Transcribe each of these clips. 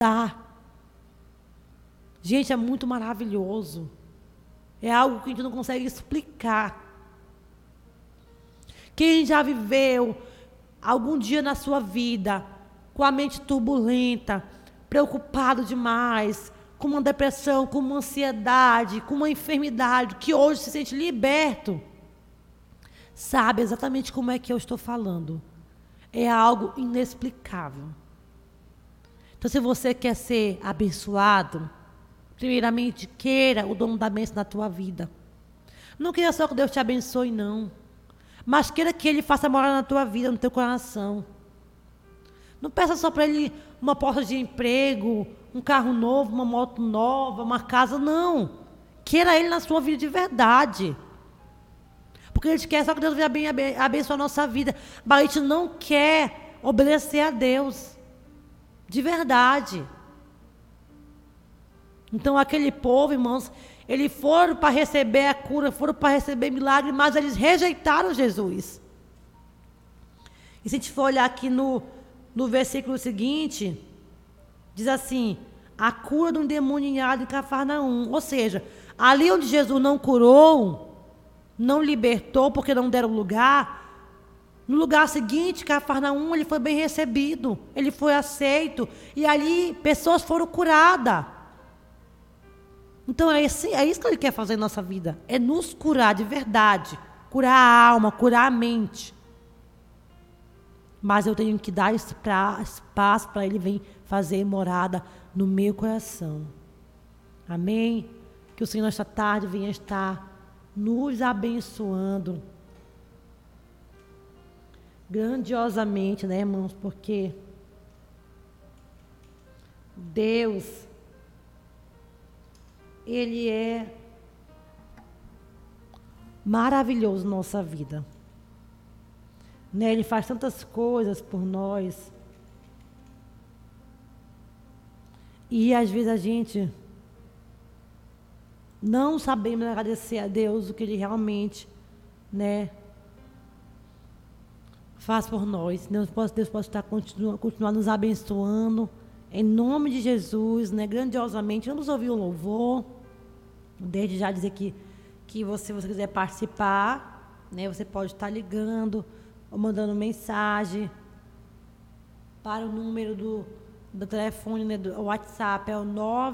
Tá. Gente, é muito maravilhoso. É algo que a gente não consegue explicar. Quem já viveu algum dia na sua vida com a mente turbulenta, preocupado demais, com uma depressão, com uma ansiedade, com uma enfermidade, que hoje se sente liberto, sabe exatamente como é que eu estou falando. É algo inexplicável. Então, se você quer ser abençoado, primeiramente, queira o dono da bênção na tua vida. Não queira só que Deus te abençoe, não. Mas queira que Ele faça morar na tua vida, no teu coração. Não peça só para Ele uma porta de emprego, um carro novo, uma moto nova, uma casa, não. Queira Ele na sua vida de verdade. Porque a gente quer só que Deus venha abençoar a nossa vida. Mas a gente não quer obedecer a Deus. De verdade. Então, aquele povo, irmãos, eles foram para receber a cura, foram para receber milagre, mas eles rejeitaram Jesus. E se a gente for olhar aqui no versículo seguinte, diz assim, a cura de um endemoniado em Cafarnaum. Ou seja, ali onde Jesus não curou, não libertou, porque não deram lugar, no lugar seguinte, Cafarnaum, ele foi bem recebido, ele foi aceito, e ali pessoas foram curadas. Então é isso que Ele quer fazer em nossa vida, é nos curar de verdade, curar a alma, curar a mente. Mas eu tenho que dar espaço para Ele vir fazer morada no meu coração. Amém? Que o Senhor nesta tarde venha estar nos abençoando grandiosamente, né, irmãos? Porque Deus, Ele é maravilhoso na nossa vida. Né? Ele faz tantas coisas por nós. E às vezes a gente não sabemos agradecer a Deus o que Ele realmente, né, faz por nós. Deus pode estar continuar nos abençoando. Em nome de Jesus, né, grandiosamente. Vamos ouvir o louvor. Desde já dizer que se você quiser participar, né, você pode estar ligando ou mandando mensagem para o número do telefone, né, do WhatsApp, é o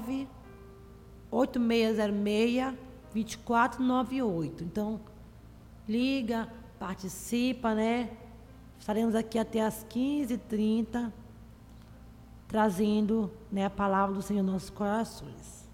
98606-2498. Então, liga, participa, né? Estaremos aqui até às 15h30, trazendo, né, a palavra do Senhor em nossos corações.